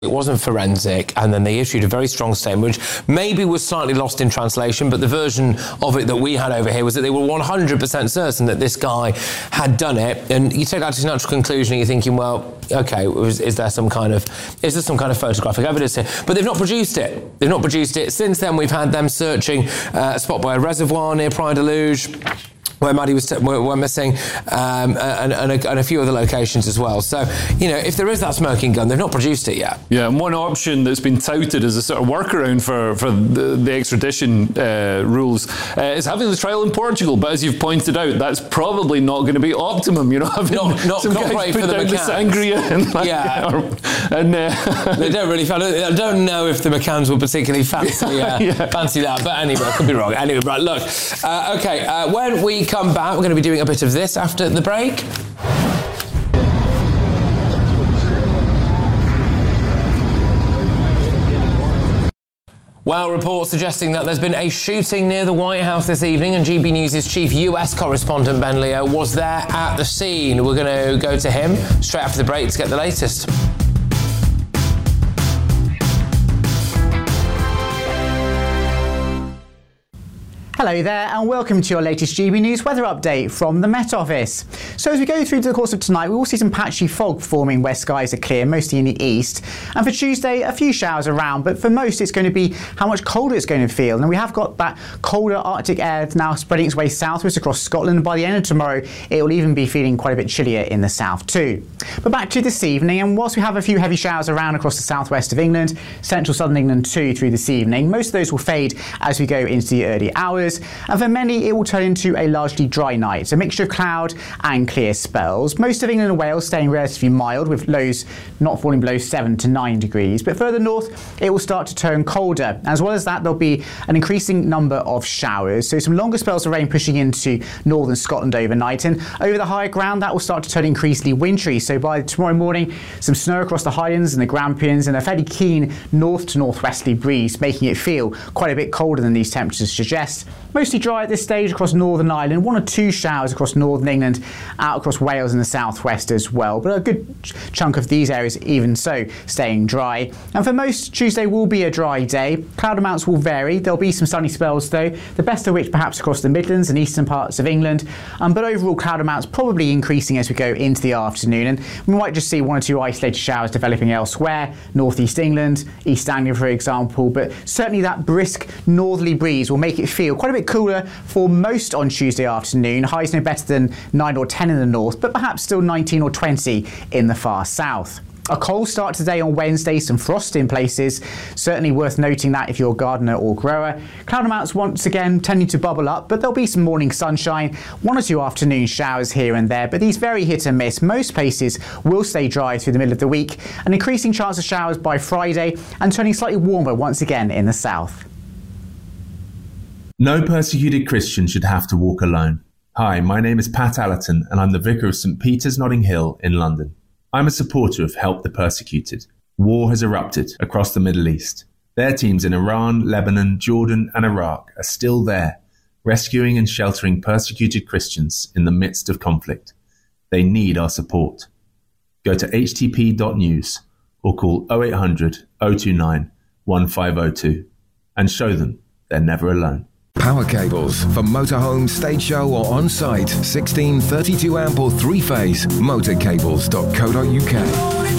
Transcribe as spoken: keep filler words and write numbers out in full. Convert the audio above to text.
It wasn't forensic, and then they issued a very strong statement, which maybe was slightly lost in translation, but the version of it that we had over here was that they were one hundred percent certain that this guy had done it. And you take that to a natural conclusion, and you're thinking, well, okay, is, is there some kind of is there some kind of photographic evidence here? But they've not produced it. They've not produced it. Since then, we've had them searching uh, a spot by a reservoir near Praia da Luz, where Maddie was t- were, were missing, um, and, and, a, and a few other locations as well. So, you know, if there is that smoking gun, they've not produced it yet. Yeah, and one option that's been touted as a sort of workaround for, for the, the extradition uh, rules uh, is having the trial in Portugal. But as you've pointed out, that's probably not going to be optimum. You know, having not, not, some not guys great put for the down the sangria and like, yeah, or, and uh, they don't really. I don't know if the McCanns will particularly fancy uh, yeah. fancy that. But anyway, I could be wrong. Anyway, right, look, uh, okay. Uh, when we come back, we're going to be doing a bit of this after the break. Well, reports suggesting that there's been a shooting near the White House this evening, and G B News' chief U S correspondent Ben Leo was there at the scene. We're going to go to him straight after the break to get the latest. Hello there and welcome to your latest G B News weather update from the Met Office. So as we go through the course of tonight, we will see some patchy fog forming where skies are clear, mostly in the east. And for Tuesday, a few showers around, but for most it's going to be how much colder it's going to feel. And we have got that colder Arctic air now spreading its way southwards across Scotland. By the end of tomorrow, it will even be feeling quite a bit chillier in the south too. But back to this evening, and whilst we have a few heavy showers around across the southwest of England, central southern England too through this evening, most of those will fade as we go into the early hours. And for many, it will turn into a largely dry night, a mixture of cloud and clear spells. Most of England and Wales staying relatively mild, with lows not falling below seven to nine degrees. But further north, it will start to turn colder. As well as that, there'll be an increasing number of showers. So some longer spells of rain pushing into northern Scotland overnight. And over the higher ground, that will start to turn increasingly wintry. So by tomorrow morning, some snow across the Highlands and the Grampians, and a fairly keen north to northwesterly breeze, making it feel quite a bit colder than these temperatures suggest. Mostly dry at this stage across Northern Ireland, one or two showers across northern England, out across Wales and the southwest as well, but a good ch- chunk of these areas even so staying dry. And for most, Tuesday will be a dry day. Cloud amounts will vary. There'll be some sunny spells though, the best of which perhaps across the Midlands and eastern parts of England, um, but overall cloud amounts probably increasing as we go into the afternoon, and we might just see one or two isolated showers developing elsewhere, northeast England, East Anglia for example, but certainly that brisk northerly breeze will make it feel quite a bit cooler for most on Tuesday afternoon. Highs no better than nine or ten in the north, but perhaps still nineteen or twenty in the far south. A cold start today on Wednesday, some frost in places. Certainly worth noting that if you're a gardener or grower. Cloud amounts once again tending to bubble up, but there'll be some morning sunshine, one or two afternoon showers here and there, but these very hit and miss. Most places will stay dry through the middle of the week, an increasing chance of showers by Friday, and turning slightly warmer once again in the south. No persecuted Christian should have to walk alone. Hi, my name is Pat Allerton and I'm the Vicar of St Peter's Notting Hill in London. I'm a supporter of Help the Persecuted. War has erupted across the Middle East. Their teams in Iran, Lebanon, Jordan and Iraq are still there, rescuing and sheltering persecuted Christians in the midst of conflict. They need our support. Go to h t p dot news or call oh eight hundred, oh two nine, one five oh two and show them they're never alone. Power cables for motorhome, stage show or on-site. sixteen, thirty-two amp or three-phase. motorcables dot co dot uk.